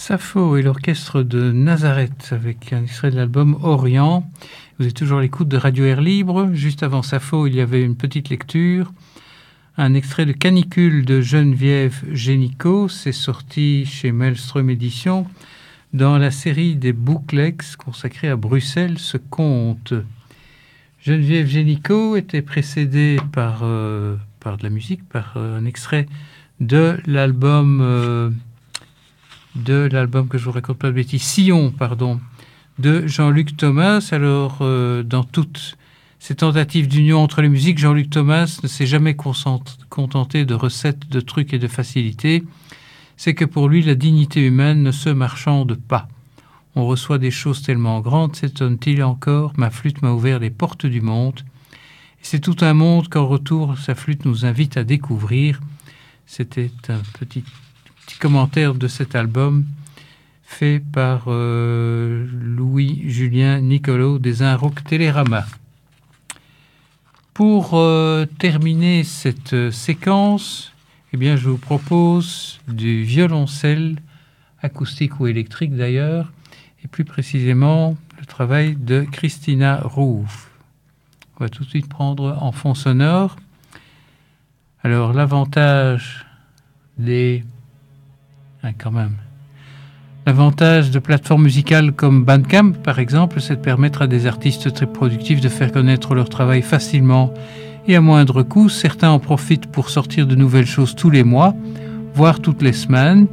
Sappho et l'orchestre de Nazareth avec un extrait de l'album Orient. Vous êtes toujours à l'écoute de Radio Air Libre. Juste avant Sappho, il y avait une petite lecture. Un extrait de Canicule de Geneviève Génicaud. C'est sorti chez Maelstrom Éditions dans la série des Bouclex consacrée à Bruxelles, ce conte. Geneviève Génicaud était précédée par de la musique, par un extrait de l'album que je vous raconte pas de bêtises, Sillon, de Jean-Luc Thomas. Alors, dans toutes ces tentatives d'union entre les musiques, Jean-Luc Thomas ne s'est jamais contenté de recettes, de trucs et de facilités. C'est que pour lui, la dignité humaine ne se marchande pas. On reçoit des choses tellement grandes, s'étonne-t-il encore, ma flûte m'a ouvert les portes du monde. Et c'est tout un monde qu'en retour, sa flûte nous invite à découvrir. C'était un petit commentaire de cet album fait par Louis-Julien Nicolo des Inrocks Télérama. Pour terminer cette séquence, eh bien, je vous propose du violoncelle acoustique ou électrique d'ailleurs, et plus précisément le travail de Christina Rouve. On va tout de suite prendre en fond sonore. Alors, l'avantage L'avantage de plateformes musicales comme Bandcamp, par exemple, c'est de permettre à des artistes très productifs de faire connaître leur travail facilement et à moindre coût. Certains en profitent pour sortir de nouvelles choses tous les mois, voire toutes les semaines.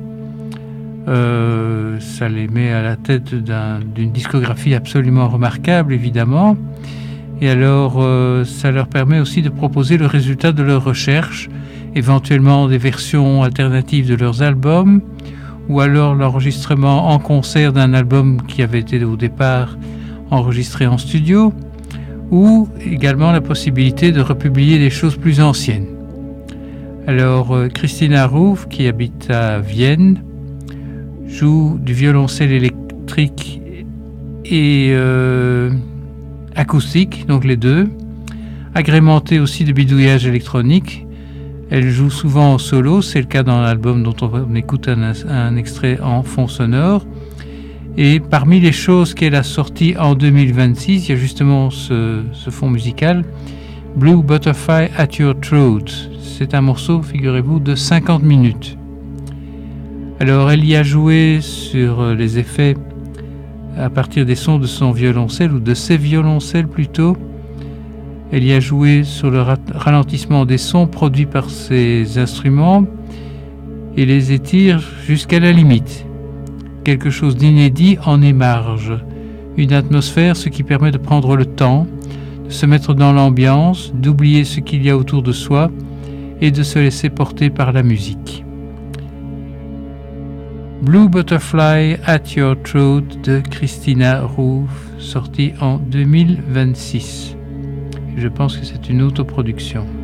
Ça les met à la tête d'une discographie absolument remarquable, évidemment. Et alors, ça leur permet aussi de proposer le résultat de leurs recherches, éventuellement des versions alternatives de leurs albums, ou alors l'enregistrement en concert d'un album qui avait été au départ enregistré en studio, ou également la possibilité de republier des choses plus anciennes. Alors, Christina Rouve, qui habite à Vienne, joue du violoncelle électrique et acoustique, donc les deux, agrémenté aussi de bidouillage électronique. Elle joue souvent en solo, c'est le cas dans l'album dont on écoute un extrait en fond sonore. Et parmi les choses qu'elle a sorties en 2026, il y a justement ce fond musical, Blue Butterfly at Your Throat. C'est un morceau, figurez-vous, de 50 minutes. Alors elle y a joué sur les effets à partir des sons de son violoncelle, ou de ses violoncelles plutôt. Elle y a joué sur le ralentissement des sons produits par ses instruments et les étire jusqu'à la limite. Quelque chose d'inédit en émarge. Une atmosphère, ce qui permet de prendre le temps, de se mettre dans l'ambiance, d'oublier ce qu'il y a autour de soi et de se laisser porter par la musique. Blue Butterfly at Your Throat de Christina Rouve, sorti en 2026. Je pense que c'est une autoproduction.